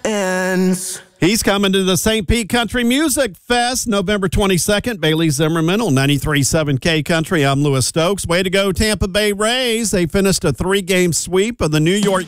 ends. He's coming to the St. Pete Country Music Fest November 22nd. Bailey Zimmerman on 93.7 K Country. I'm Lewis Stokes. Way to go, Tampa Bay Rays. They finished a 3-game sweep of the New York